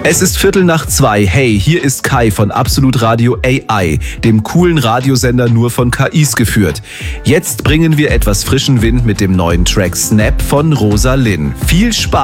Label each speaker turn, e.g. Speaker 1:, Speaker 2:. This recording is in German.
Speaker 1: Es ist 1:15. Hey, hier ist Kai von Absolut Radio AI, dem coolen Radiosender nur von KIs geführt. Jetzt bringen wir etwas frischen Wind mit dem neuen Track Snap von Rosa Linn. Viel Spaß!